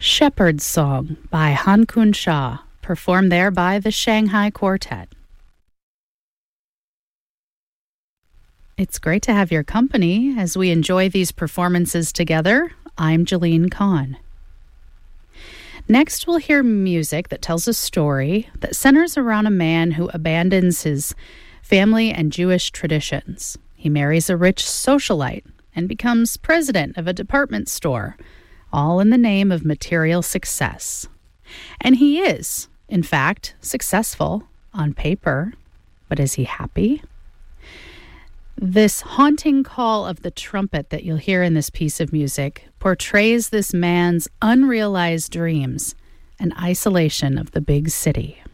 Shepherd's Song by Han Kun Shah, performed there by the Shanghai Quartet. It's great to have your company as we enjoy these performances together. I'm Jeline Kahn. Next, we'll hear music that tells a story that centers around a man who abandons his family and Jewish traditions. He marries a rich socialite and becomes president of a department store, all in the name of material success. And he is, in fact, successful on paper, but is he happy? This haunting call of the trumpet that you'll hear in this piece of music portrays this man's unrealized dreams and isolation of the big city.